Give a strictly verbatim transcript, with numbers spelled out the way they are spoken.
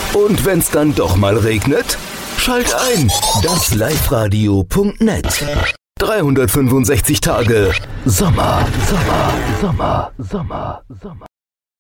Und wenn's dann doch mal regnet? Schalt ein, das liveradio punkt net. dreihundertfünfundsechzig Tage Sommer, Sommer, Sommer, Sommer, Sommer.